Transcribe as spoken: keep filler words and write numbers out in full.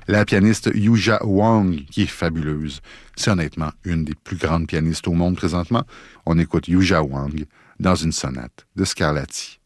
la pianiste Yuja Wang, qui est fabuleuse. C'est honnêtement une des plus grandes pianistes au monde présentement. On écoute Yuja Wang dans une sonate de Scarlatti.